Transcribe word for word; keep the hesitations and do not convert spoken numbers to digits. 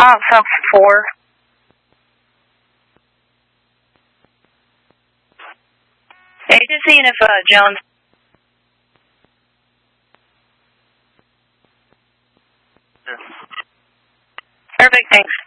Uh, sub four. Hey, just seeing if uh, Jones. Perfect, thanks.